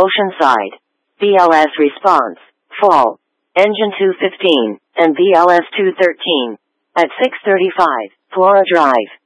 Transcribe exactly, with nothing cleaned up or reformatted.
Oceanside. B L S response, fall. Engine two fifteen, and B L S two thirteen. At six thirty-five, Flora Drive.